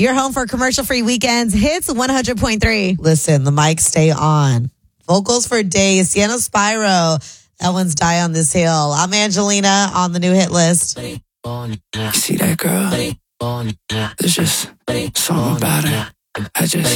You're home for commercial-free weekends. Hits 100.3. Listen, the mics stay on. Vocals for days. Sienna Spyro. That one's Die on This Hill. I'm Angelina on the new hit list. You see that girl? There's just something about her. I just